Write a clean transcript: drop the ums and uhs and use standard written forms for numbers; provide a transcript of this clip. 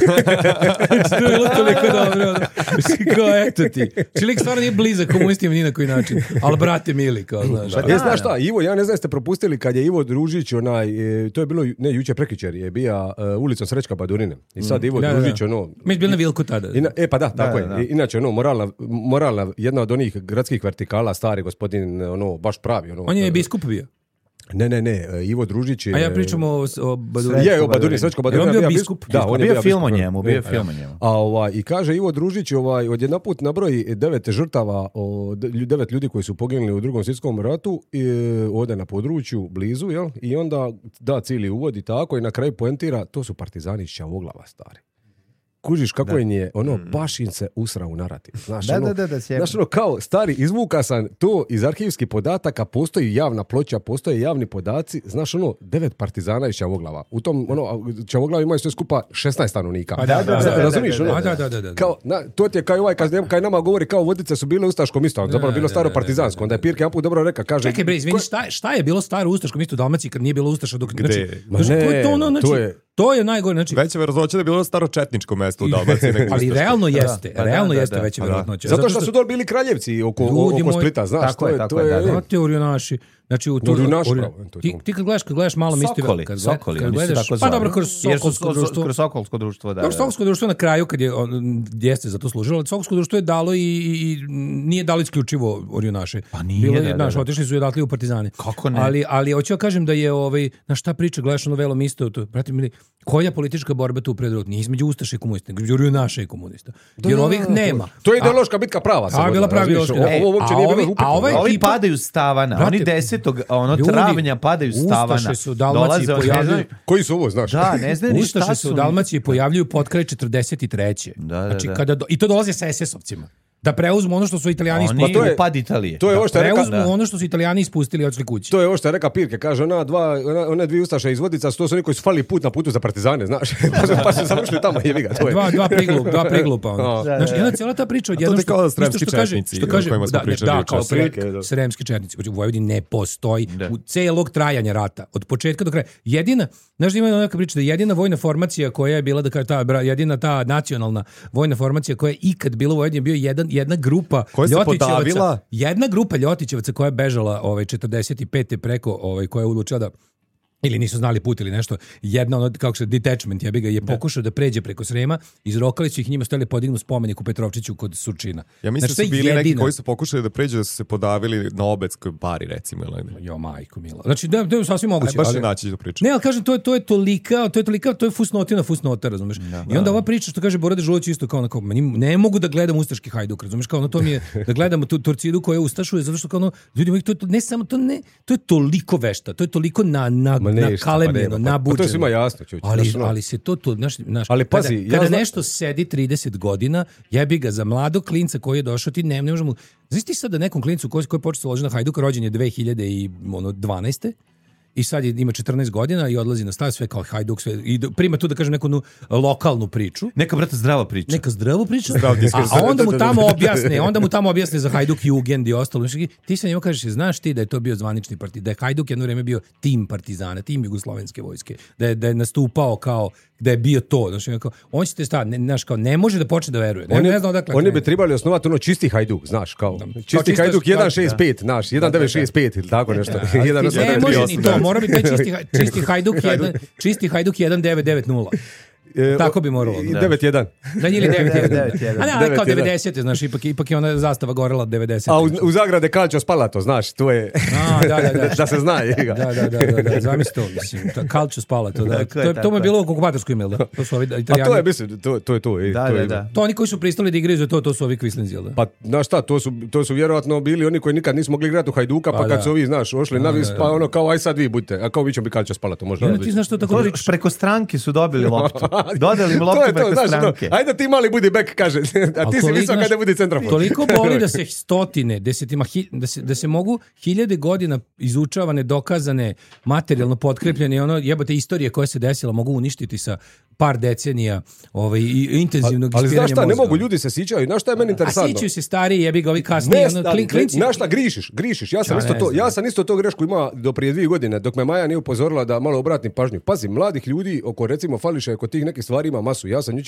To je bilo toliko dobro. Kao, eto ti. Lik stvarno nije blizak komunistima ni na koji način. Ali brate mili, kao, znaš. Znaš šta, Ivo, ja ne znam ste propustili kad je Ivo Družić, to je bilo, ne, jučer prekjučer, je bija ulicom Srećka Badurine. I sad Ivo Družić, mi je bil na Vilku tada. Pa da, tako je. Inače, moralna, jedna od onih gradskih vertikala, stari gospodin, baš pravi. On je biskup bio. Ne, Ivo Družić je... A ja pričam o Badurini. Je, o Badurini, Srećko Badurini. On bio biskup. Da, on je bio film o njemu, I kaže Ivo Družić, odjednaput nabroji 9 žrtava, 9 ljudi koji su poginuli u Drugom svjetskom ratu, ovdje na području, blizu, jel? I onda da cijeli uvod i tako, i na kraju poentira, to su partizani iz Čavoglava, stari. Kužiš kako im je, baš im se usra u narativ. Znaš, kao, stari, izvuka sam to iz arhivskih podataka, postoji javna ploča, postoje javni podaci, znaš, 9 partizana iz Čavoglava. U tom, Čavoglava imaju sve skupa 16 stanovnika. Razumiješ, Da. Kao, to ti je kao ovaj, kad nama govori, kao Vodice su bile ustaško misto, zapravo bilo staro partizansko, onda je Pirke jedan put dobro reka, kaže... Čekaj bre, izvini, šta je bilo staro ustaško misto u Dalmaciji kad nije bilo ustaša dok... To je najgore, znači... Veća verovatnoća da je bilo staro četničko mesto u Dalmaciji. Ali realno jeste veća verovatnoća. Zato što su dole bili kraljevci oko Splita, znaš, to je... Da, teorionaši. Znači, ti kad gledaš malo misli... Sokoli, oni su tako zvali. Pa dobro, kroz Sokolsko društvo, da. Kroz Sokolsko društvo na kraju, kad jeste za to služilo, ali Sokolsko društvo je dalo i nije dalo isključivo orionaše. Pa nije, da. Otišli su i odatle u partizane. Kako ne? Ali hoću ja kažem da je, na šta priča, gledaš ono velo misto, brate mili, koja politička borba tu pred drugog? Nije između ustaša i komunista, nego između orionaša i komunista. Jer ovih nema. To je ideološka bitka prava. A, bila prava ideološka. Ovi padaju s tavana, oni 10. travnja padaju s tavana. Ustaše se u Dalmaciji pojavljuju. Koji su ovo, znaš? Da, ne znam ni šta su. Ustaše se u Dalmaciji pojavljuju potkraj 43. Znači, i to dolaze sa SS-ovcima. Da preuzmu ono što su Italijani ispustili. Oni upad Italije. To je ovo što je preuzmu ono što su Italijani ispustili i odšli kući. To je ovo što je reka Pirke. Kaže, one dvije ustaše iz Vodica, to su oni koji su falili put na putu za partizane, znaš. Pa su završili tamo, jebi ga. Dva priglupa. Znači, jedna cijela ta priča odjednom što... To je kao sremski četnici. Da, kao sremski četnici. U Vojvodini ne postoji u celog trajanja rata. Od početka do kraja. Jedina, znaš, ima neka priča da jedina vojna formacija koja je bila, jedina ta nacionalna vojna formacija koja je ikad bila u Vojvodini bio jedna grupa Ljotićevaca. Jedna grupa Ljotićevaca koja je bežala 45. preko koja je odlučila da ili nisu znali put ili nešto, jedna kako se detachment je pokušao da pređe preko Srema, izrokali su ih, njima stojali podignu spomenik u Petrovčiću kod Surčina. Ja mislim da su bili neki koji su pokušali da pređu da su se podavili na Obedskoj bari, recimo. Jo, majko mila. Znači, da je sasvim moguće. Baš je naći da pričam. Ne, ali kažem, to je tolika, to je fusnota, razumeš? I onda ova priča što kaže Bora Dežulović isto kao onako, ne mogu da gledam ustaški Hajduk, razumeš? Kao to mi je da gledamo tu Torcidu koja ustašuje, zato što kao ljudi, to ne samo to ne, to je toliko vešta, to je toliko na kalemljeno, nabuđeno. To je svima jasno. Ali se to naš, ali pazi, kada nešto sedi 30 godina, jebi ga za mladog klinca koji je došao, ti ne možemo... Znaš ti sad da nekom klincu koji je počeo loži na Hajduka, rođen je 2012. I sad ima 14 godina i odlazi na stav sve kao Hajduk, sve, i prima tu da kažem neku lokalnu priču. Neka, brate, zdrava priča. A onda mu tamo objasne za Hajduk Jugend i ostalo. Ti se njima kažeš, znaš ti da je to bio zvanični partizan, da je Hajduk jedno vrijeme bio tim partizana, tim jugoslovenske vojske, da je nastupao kao, da je bio to. On će te staviti, ne može da počne da veruje. Oni bi trebali osnovati čisti Hajduk, znaš, kao čisti Hajduk 165, znaš, 1965 ili tako nešto. Ne može ni to, mora biti čisti Hajduk 1990. Tako bi moralo. 9-1. Da, ili 9-1. A ne, kao 90. Znaš, ipak je ona zastava gorela 90. A u zagrade Calcio Spalato, znaš, to je... Da se zna. Da, zamisli to, mislim. Calcio Spalato, da. To mu je bilo okupatorsko ime, da? To su ovi Italijani. A to je, mislim, to je to. Da. To oni koji su pristali da igraju za to su ovi Kvislinzi, da? Pa, znaš šta, to su vjerojatno bili oni koji nikad nisu mogli igrati u Hajduka, pa kad su ovi, znaš, ošli na vis, pa ono kao, aj sad vi budite, a kao vi ćemo biti Calcio Spalato, možda. Ti znaš što tako preko stranke su dobili loptu. Dodali im loptu preko stranke. Ajde ti mali budi bek, kaže. A ti si visok kada budi centrofor. Toliko boli da se stotine, da se mogu 1000 godina izučavane, dokazane, materijalno potkrepljene, jebote istorije koje se desila mogu uništiti sa par decenija intenzivnog ispiranja mozga. Ali znaš šta, ne mogu, ljudi se sićaju. Znaš šta je meni interesantno? A sićaju se stariji, jebi ga, ovi kasnije. Znaš šta, grišiš. Ja sam isto to grešku imao do prije 2 godine, dok me Maja nije upozorila da malo obratim pažnju. Pazi, mladih ljudi oko recimo fališa, oko tih nekih stvari ima masu. Ja sam